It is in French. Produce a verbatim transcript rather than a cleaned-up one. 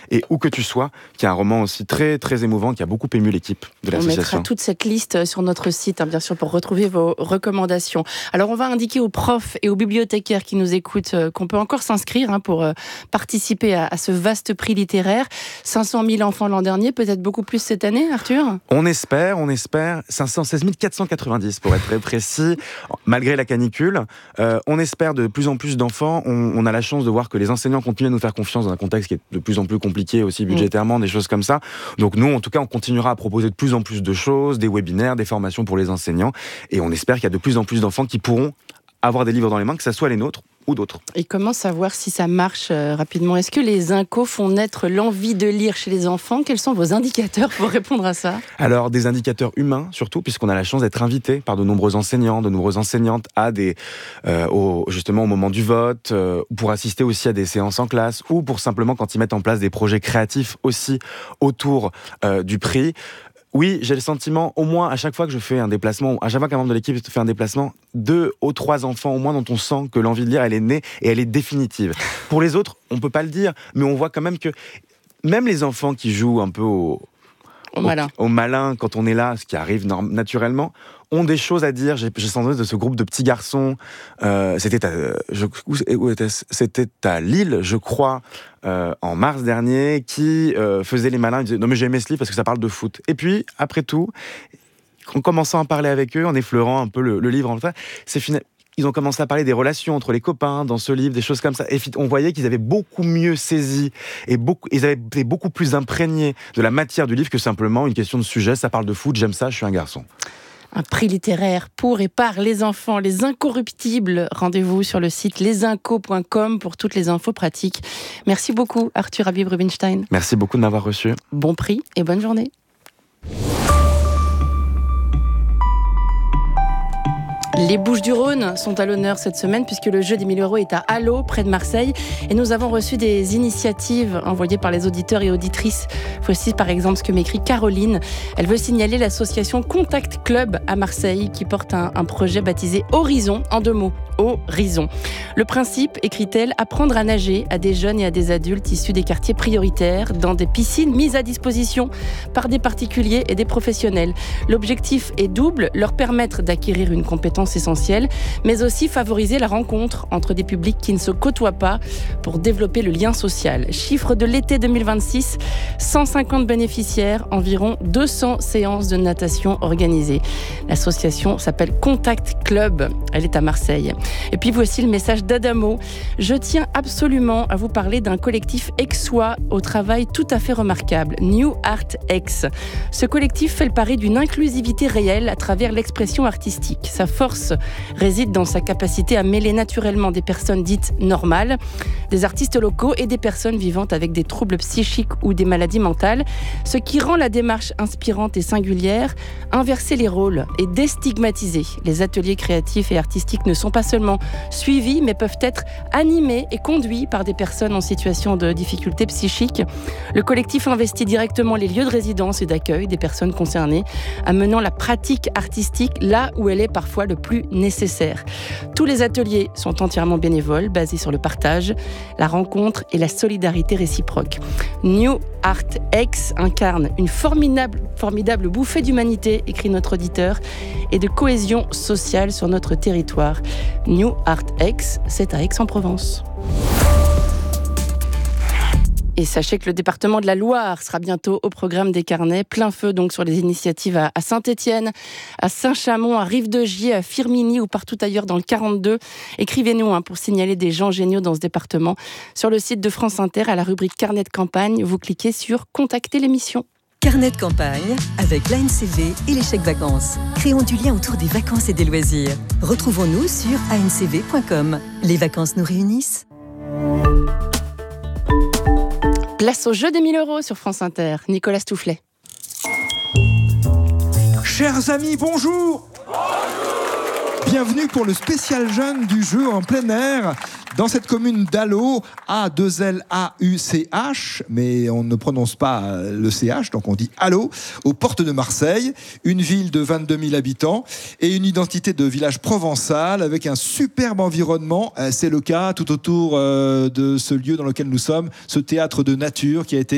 et Où que tu sois, qui est un roman aussi très, très émouvant, qui a beaucoup ému l'équipe de l'association. On mettra toute cette liste sur notre site, hein, bien sûr, pour retrouver vos recommandations. Alors, on va indiquer aux profs et aux bibliothécaires qui nous écoutent euh, qu'on peut encore s'inscrire hein, pour euh, participer à, à ce vaste prix littéraire. cinq cent mille enfants l'an dernier, peut-être beaucoup plus cette année, Arthur ? On espère, on espère, cinq cent seize mille quatre cent quatre-vingt-dix pour être très précis, malgré la canicule. Euh, on espère de plus en plus d'enfants. On, on a la chance de voir que les enseignants continuent à nous faire confiance dans un contexte qui est de plus en plus compliqué aussi budgétairement, mmh. des choses comme ça. Donc nous, en tout cas, on continuera à proposer de plus en plus de choses, des webinaires, des formations pour les enseignants. Et on espère qu'il y a de plus en plus d'enfants qui pourront avoir des livres dans les mains, que ce soit les nôtres ou d'autres. Et comment savoir si ça marche euh, rapidement ? Est-ce que les incos font naître l'envie de lire chez les enfants ? Quels sont vos indicateurs pour répondre à ça ? Alors, des indicateurs humains, surtout, puisqu'on a la chance d'être invité par de nombreux enseignants, de nombreuses enseignantes, à des, euh, au, justement au moment du vote, euh, pour assister aussi à des séances en classe, ou pour simplement quand ils mettent en place des projets créatifs aussi autour euh, du prix. Oui, j'ai le sentiment, au moins à chaque fois que je fais un déplacement, à chaque fois qu'un membre de l'équipe fait un déplacement, deux ou trois enfants au moins dont on sent que l'envie de lire, elle est née et elle est définitive. Pour les autres, on peut pas le dire, mais on voit quand même que même les enfants qui jouent un peu au, au, au malin, au, au malin quand on est là, ce qui arrive norm- naturellement, ont des choses à dire. J'ai, j'ai senti de ce groupe de petits garçons, euh, c'était, à, je, où était-ce c'était à Lille, je crois, euh, en mars dernier, qui euh, faisaient les malins, ils disaient « Non mais j'ai aimé ce livre parce que ça parle de foot ». Et puis, après tout, en commençant à parler avec eux, en effleurant un peu le, le livre, en fait, c'est final... ils ont commencé à parler des relations entre les copains dans ce livre, des choses comme ça. Et on voyait qu'ils avaient beaucoup mieux saisi et beaucoup, ils avaient été beaucoup plus imprégnés de la matière du livre que simplement une question de sujet. Ça parle de foot, j'aime ça, je suis un garçon. Un prix littéraire pour et par les enfants, les incorruptibles. Rendez-vous sur le site lesincos point com pour toutes les infos pratiques. Merci beaucoup, Arthur Habib-Rubinstein. Merci beaucoup de m'avoir reçu. Bon prix et bonne journée. Les Bouches-du-Rhône sont à l'honneur cette semaine puisque le jeu des mille euros est à Allot, près de Marseille. Et nous avons reçu des initiatives envoyées par les auditeurs et auditrices. Voici par exemple ce que m'écrit Caroline. Elle veut signaler l'association Contact Club à Marseille qui porte un, un projet baptisé Horizon, en deux mots. Horizon. Le principe, écrit-elle, apprendre à nager à des jeunes et à des adultes issus des quartiers prioritaires dans des piscines mises à disposition par des particuliers et des professionnels. L'objectif est double, leur permettre d'acquérir une compétence essentielle, mais aussi favoriser la rencontre entre des publics qui ne se côtoient pas pour développer le lien social. Chiffre de l'été deux mille vingt-six, cent cinquante bénéficiaires, environ deux cents séances de natation organisées. L'association s'appelle Contact Club, elle est à Marseille. Et puis voici le message d'Adamo. Je tiens absolument à vous parler d'un collectif aixois au travail tout à fait remarquable, New Art X. Ce collectif fait le pari d'une inclusivité réelle à travers l'expression artistique. Sa force réside dans sa capacité à mêler naturellement des personnes dites normales, des artistes locaux et des personnes vivant avec des troubles psychiques ou des maladies mentales, ce qui rend la démarche inspirante et singulière. Inverser les rôles et déstigmatiser les ateliers créatifs et artistiques ne sont pas seulement suivis, mais peuvent être animés et conduits par des personnes en situation de difficulté psychique. Le collectif investit directement les lieux de résidence et d'accueil des personnes concernées, amenant la pratique artistique là où elle est parfois le plus nécessaire. Tous les ateliers sont entièrement bénévoles, basés sur le partage, la rencontre et la solidarité réciproque. New Art X incarne une formidable, formidable bouffée d'humanité, écrit notre auditeur, et de cohésion sociale sur notre territoire. New Art X, c'est à Aix-en-Provence. Et sachez que le département de la Loire sera bientôt au programme des carnets. Plein feu donc sur les initiatives à, à Saint-Étienne, à Saint-Chamond, à Rive-de-Gier, à Firminy ou partout ailleurs dans le quarante-deux. Écrivez-nous hein, pour signaler des gens géniaux dans ce département. Sur le site de France Inter, à la rubrique Carnet de campagne, vous cliquez sur « Contacter l'émission ». Carnet de campagne avec l'A N C V et les chèques vacances. Créons du lien autour des vacances et des loisirs. Retrouvons-nous sur a n c v point com. Les vacances nous réunissent. Place au jeu des mille euros sur France Inter. Nicolas Stoufflet. Chers amis, bonjour. Bonjour. Bienvenue pour le spécial jeune du jeu en plein air dans cette commune d'Allot, A deux L A U C H, mais on ne prononce pas le C H, donc on dit Allot, aux portes de Marseille, une ville de vingt-deux mille habitants et une identité de village provençal avec un superbe environnement. C'est le cas tout autour de ce lieu dans lequel nous sommes, ce théâtre de nature qui a été